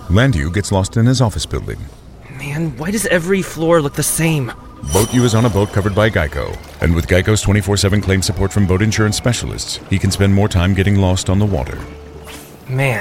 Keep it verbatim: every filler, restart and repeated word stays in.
Landu gets lost in his office building. Man, why does every floor look the same? Boat U is on a boat covered by Geico, and with Geico's twenty-four seven claim support from boat insurance specialists, he can spend more time getting lost on the water. Man,